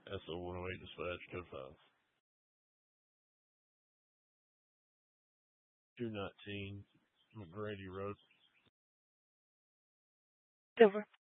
SO-108 dispatch, code 5. 219 McGrady Road. Over.